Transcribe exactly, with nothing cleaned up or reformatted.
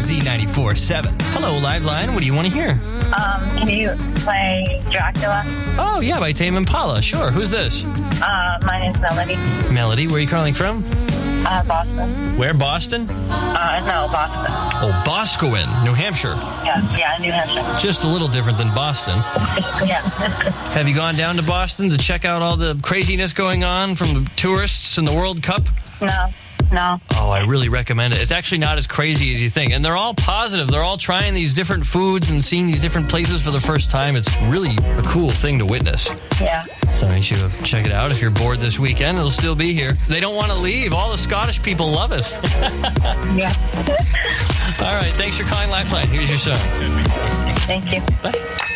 Z ninety-four point seven. Hello, Liveline. What do you want to hear? Um, can you play Dracula? Oh, yeah, by Tame Impala. Sure. Who's this? Uh, my name's Melody. Melody. Where are you calling from? Uh, Boston. Where? Boston? Uh, no, Boston. Oh, Boscawen, New Hampshire. Yeah, yeah, New Hampshire. Just a little different than Boston. Yeah. Have you gone down to Boston to check out all the craziness going on from the tourists and the World Cup? No, no. Oh, I really recommend it. It's actually not as crazy as you think. And they're all positive. They're all trying these different foods and seeing these different places for the first time. It's really a cool thing to witness. Yeah. So you should check it out. If you're bored this weekend, it'll still be here. They don't want to leave. All the Scottish people love it. Yeah. All right. Thanks for calling Lifeline. Here's your song. Thank you. Bye.